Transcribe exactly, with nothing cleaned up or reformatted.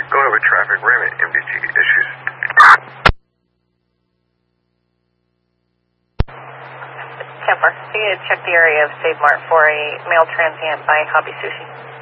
go ahead with traffic. We're having M D T issues. ten four, so you need to check the area of Save Mart for a male transient by Hobby Sushi.